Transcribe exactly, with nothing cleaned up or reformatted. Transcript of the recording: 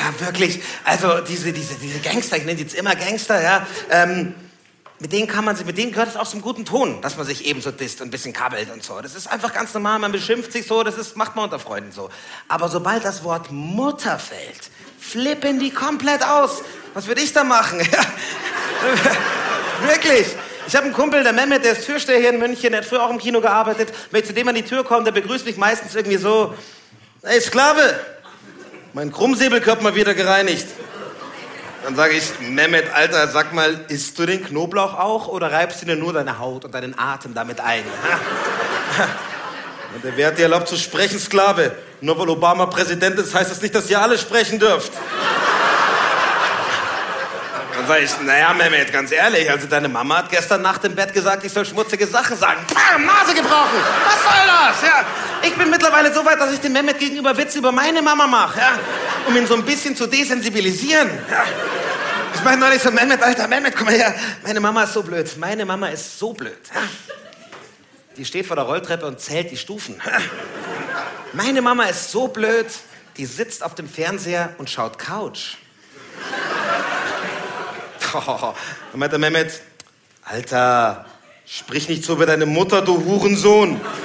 wirklich. Also diese, diese, diese Gangster, ich nenne die jetzt immer Gangster, ja. Ähm, mit denen kann man sich, mit denen gehört es auch zum guten Ton, dass man sich eben so disst und ein bisschen kabbelt und so. Das ist einfach ganz normal, man beschimpft sich so, das ist, macht man unter Freunden so. Aber sobald das Wort Mutter fällt, flippen die komplett aus. Was würde ich da machen? Wirklich. Ich habe einen Kumpel, der Mehmet, der ist Türsteher hier in München, der hat früher auch im Kino gearbeitet. Wenn ich zu dem an die Tür komme, der begrüßt mich meistens irgendwie so: Ey, Sklave, mein Krummsäbelkörper mal wieder gereinigt. Dann sage ich: Mehmet, Alter, sag mal, isst du den Knoblauch auch oder reibst du dir nur deine Haut und deinen Atem damit ein? Und der Wer hat dir erlaubt zu sprechen, Sklave? Nur weil Obama Präsident ist, heißt das nicht, dass ihr alle sprechen dürft. Dann sage ich: Naja, Mehmet, ganz ehrlich, also deine Mama hat gestern Nacht im Bett gesagt, ich soll schmutzige Sachen sagen. Bam, Nase gebrochen. Was soll das? Ja, ich bin mittlerweile so weit, dass ich dem Mehmet gegenüber Witze über meine Mama mache, ja, um ihn so ein bisschen zu desensibilisieren. Ja. Ich meine neulich so: Mehmet, Alter, Mehmet, komm mal her. Meine Mama ist so blöd. Meine Mama ist so blöd. Ja. Die steht vor der Rolltreppe und zählt die Stufen. Ja. Meine Mama ist so blöd, die sitzt auf dem Fernseher und schaut Couch. Oh, dann meint der Mehmet: Alter, sprich nicht so über deine Mutter, du Hurensohn.